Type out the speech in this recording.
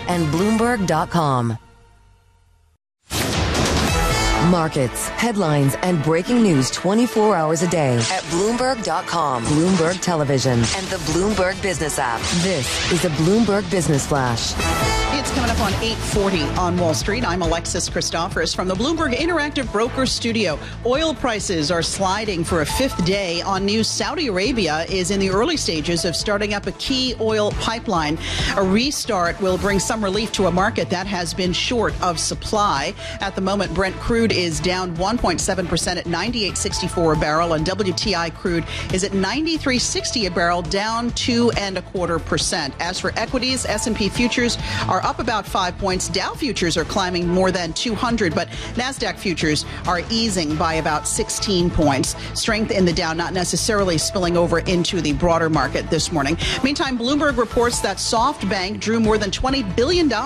and Bloomberg.com. Markets, headlines, and breaking news 24 hours a day at Bloomberg.com, Bloomberg Television, and the Bloomberg Business app. This is a Bloomberg Business Flash. It's coming up on 8:40 on Wall Street. I'm Alexis Christophorous from the Bloomberg Interactive Brokers Studio. Oil prices are sliding for a fifth day on news. Saudi Arabia is in the early stages of starting up a key oil pipeline. A restart will bring some relief to a market that has been short of supply. At the moment, Brent crude is down 1.7% at $98.64 a barrel, and WTI crude is at $93.60 a barrel, down 2.25%. As for equities, S&P futures are up about 5 points. Dow futures are climbing more than 200, but NASDAQ futures are easing by about 16 points. Strength in the Dow not necessarily spilling over into the broader market this morning. Meantime, Bloomberg reports that SoftBank drew more than $20 billion